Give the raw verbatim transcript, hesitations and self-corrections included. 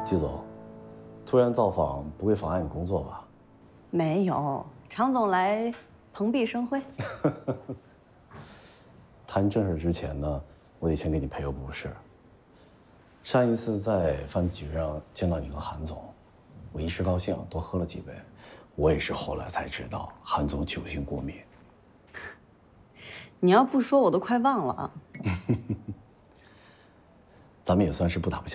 季总，突然造访不会妨碍你工作吧？ 没有，常总来蓬荜生辉。 谈正事之前呢，我得先给你赔个不是。上一次在饭局上见到你和韩总，我一时高兴多喝了几杯。我也是后来才知道韩总酒精过敏。 你要不说我都快忘了啊。 咱们也算是不打不相